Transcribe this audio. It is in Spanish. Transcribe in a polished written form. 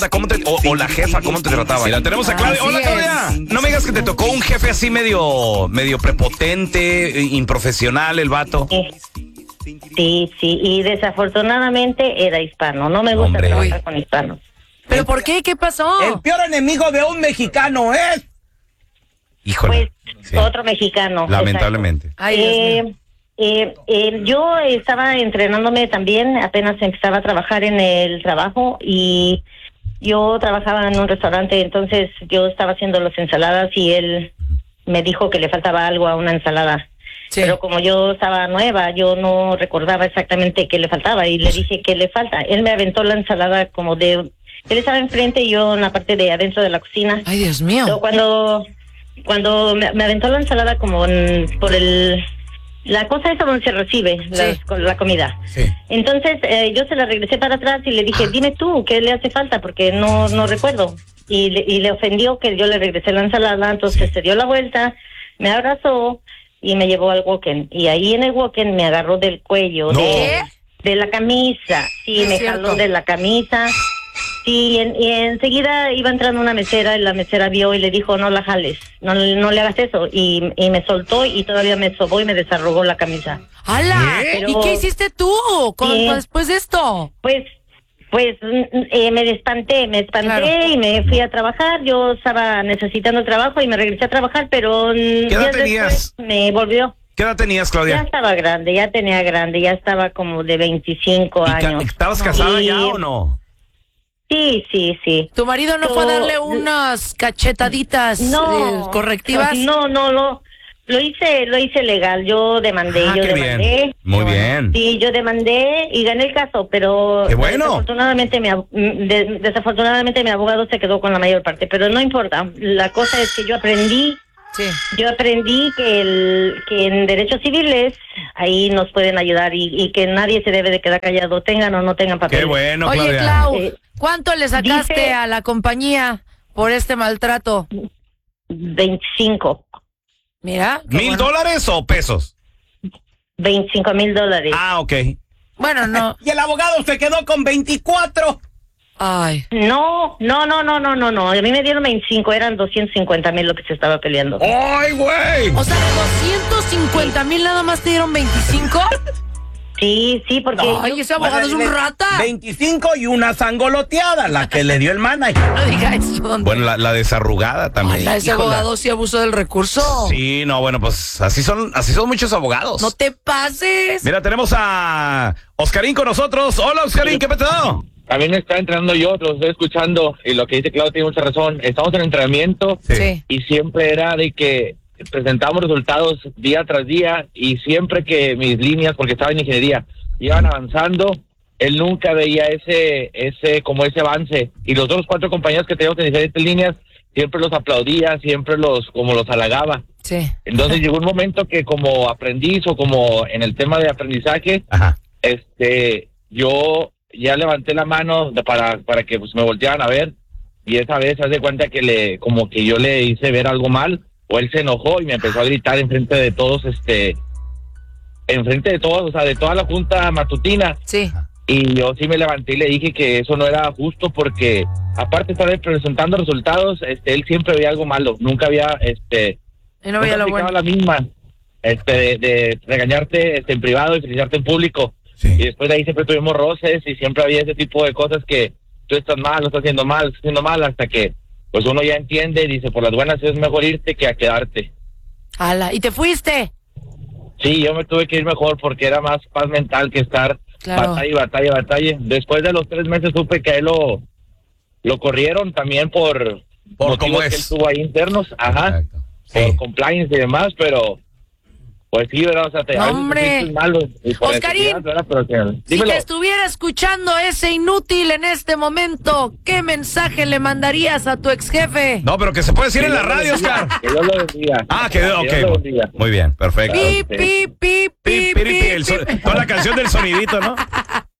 o la jefa, ¿cómo te trataba? Mira, tenemos a Claudia. Hola, Claudia. No me digas que te tocó un jefe así medio prepotente, improfesional, el vato. Sí, y desafortunadamente era hispano. No me gusta trabajar con hispanos. ¿Pero por qué? ¿Qué pasó? El peor enemigo de un mexicano es... Híjole. Pues otro mexicano. Lamentablemente. Ay, Dios mío. Yo estaba entrenándome también, apenas empezaba a trabajar en el trabajo y yo trabajaba en un restaurante, entonces yo estaba haciendo las ensaladas y él me dijo que le faltaba algo a una ensalada. Sí. Pero como yo estaba nueva, yo no recordaba exactamente qué le faltaba y le dije qué le falta. Él me aventó la ensalada como de... Él estaba enfrente y yo en la parte de adentro de la cocina. Ay, Dios mío. Pero cuando me aventó la ensalada como por la cosa esa donde se recibe la comida. Sí. Entonces yo se la regresé para atrás y le dije, dime tú, ¿qué le hace falta? Porque no recuerdo. Y le ofendió que yo le regresé la ensalada, entonces se dio la vuelta, me abrazó y me llevó al walk-in. Y ahí en el walk-in me agarró del cuello, de la camisa. Sí, me jaló de la camisa. Sí, y enseguida iba entrando una mesera y la mesera vio y le dijo, no la jales, no le hagas eso. Y me soltó y todavía me sobó y me desarrugó la camisa. ¡Hala! ¿Y qué hiciste tú después de esto? Pues me espanté claro. Y me fui a trabajar. Yo estaba necesitando trabajo y me regresé a trabajar, pero ¿qué edad tenías? Me volvió. ¿Qué edad tenías, Claudia? Ya estaba grande, ya estaba como de 25 años. ¿Estabas casada ya o no? Sí. ¿Tu marido no fue a darle unas cachetaditas correctivas? No, lo hice legal. Yo demandé, demandé. Bien. Muy bien. Sí, yo demandé y gané el caso, pero ¡qué bueno! Desafortunadamente mi abogado se quedó con la mayor parte, pero no importa. La cosa es que yo aprendí. Sí. Yo aprendí que en derechos civiles ahí nos pueden ayudar y que nadie se debe de quedar callado, tengan o no tengan papel. ¡Qué bueno, Claudia! Oye, Clau, ¿cuánto le sacaste a la compañía por este maltrato? 25. Mira. ¿$1,000 o pesos? $25,000. Ah, ok. Bueno, no. Y el abogado se quedó con 24. Ay. No. A mí me dieron 25, eran 250,000 lo que se estaba peleando. ¡Ay, güey! O sea, de 250,000 nada más te dieron 25. Sí, porque... Ay, ese abogado es un rata. 25 y una sangoloteada, la que le dio el manager. No diga eso. Bueno, la desarrugada también. Ay, ese abogado sí abusó del recurso. Sí, no, bueno, pues así son muchos abogados. No te pases. Mira, tenemos a Oscarín con nosotros. Hola, Oscarín, ¿qué petado? También está entrenando yo, los estoy escuchando, y lo que dice Claudio tiene mucha razón. Estamos en entrenamiento y siempre era de que presentamos resultados día tras día y siempre que mis líneas, porque estaba en ingeniería, iban avanzando, él nunca veía ese avance. Y los otros 4 compañeros que teníamos en diferentes líneas, siempre los aplaudía, siempre los halagaba. Sí. Entonces llegó un momento que como aprendiz o como en el tema de aprendizaje, yo ya levanté la mano para que pues me voltearan a ver, y esa vez haz de cuenta que como que yo le hice ver algo mal, o él se enojó y me empezó a gritar enfrente de todos, o sea, de toda la junta matutina. Sí. Y yo sí me levanté y le dije que eso no era justo, porque aparte de estar presentando resultados, él siempre veía algo malo, nunca había, y no veía lo bueno. La misma, de regañarte en privado y felicitarte en público. Sí. Y después de ahí siempre tuvimos roces y siempre había ese tipo de cosas que tú estás mal, lo estás haciendo mal, hasta que pues uno ya entiende y dice, por las buenas es mejor irte que a quedarte. ¡Hala! ¿Y te fuiste? Sí, yo me tuve que ir mejor porque era más paz mental que estar batalla. Después de los 3 meses supe que a él lo corrieron también por motivos que él tuvo ahí internos, por compliance y demás, pero... Pues sí, ¿verdad? O sea, ¡hombre! Oscarín, si te estuviera escuchando ese inútil en este momento, ¿qué mensaje le mandarías a tu ex jefe? No, pero que se puede decir en la radio, Oscar. Que Dios lo bendiga. Ok. Muy bien, perfecto. Pi, pi, pi, pi, pi, toda la canción del sonidito, ¿no?